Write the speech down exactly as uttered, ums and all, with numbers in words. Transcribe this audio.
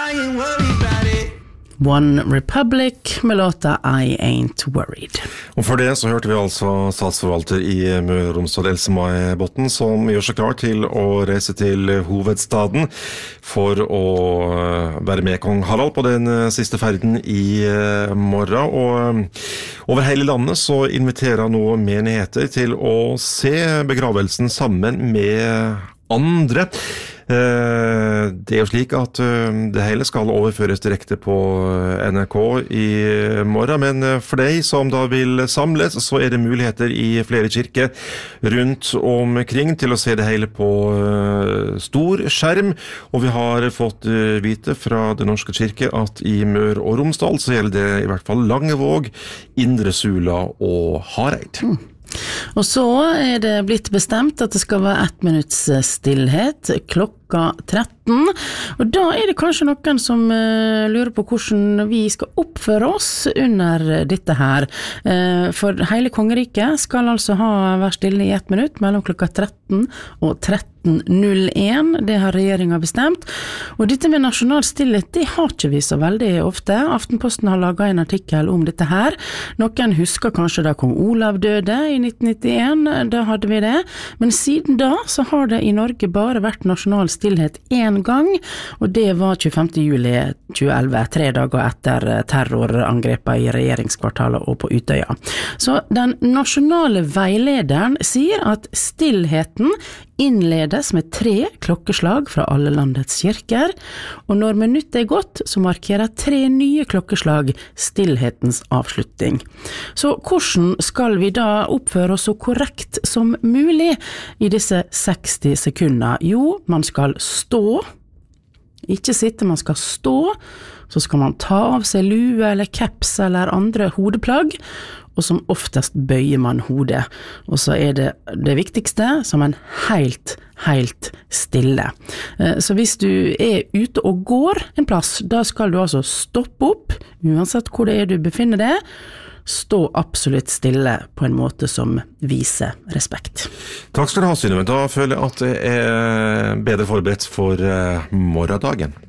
I ain't worried about it. One Republic med låta I Ain't Worried. Og for det så hørte vi altså statsforvalter i Møre og Romsdal, Else-May Botten, som gjør seg klar til å reise til hovedstaden for å være med kong Harald på den siste ferden i morgen. Og over hele landet så inviterer nå menigheter til å se begravelsen sammen med andre. Det er jo slik at det hele skal overføres direkte på N R K i morgen, men for deg som da vil samles, så er det muligheter i flere kirker rundt omkring til å se det hele på stor skjerm, og vi har fått vite fra Den norske kirke at i Møre og Romsdal så gjelder det i hvert fall Langevåg, Indre Sula og Hareid. Mm. Og så er det blitt bestemt at det skal være ett minutts stillhet klokka tretten, og da er det kanskje noen som uh, lurer på hvordan vi skal oppføre oss under dette her. Uh, for hele kongeriket skal altså ha vært stille i ett minutt mellom klokka tretten og tretten null en, det har regjeringen bestemt. Og dette med nasjonal stillhet, det har ikke vi så veldig ofte. Aftenposten har laget en artikkel om dette her. Noen husker kanskje da kong Olav døde i nitten nittien, da hadde vi det. Men siden da så har det i Norge bare vært nasjonal stillhet en gang, og det var tjuefemte juli tjueelleve, tre dager etter terrorangrepet i regjeringskvartalet og på Utøya. Så den nasjonale veilederen sier at stillheten innledes med tre klokkeslag fra alle landets kirker, og når minuttet er gått, så markerer tre nye klokkeslag stillhetens avslutning. Så hvordan skal vi da oppføre oss så korrekt som mulig i disse seksti sekunder? Jo, man skal stå, ikke sitte, man skal stå, så skal man ta av seg lue eller caps eller andre hodeplagg, og som oftest bøyer man hodet. Og så er det det viktigste som en helt, helt stille. Så hvis du er ute og går en plass, da skal du altså stoppe opp, uansett hvor det er du befinner deg, stå absolutt stille på en måte som viser respekt. Takk skal du ha, Synnøve. Da føler jeg at jeg er bedre forberedt for morgendagen.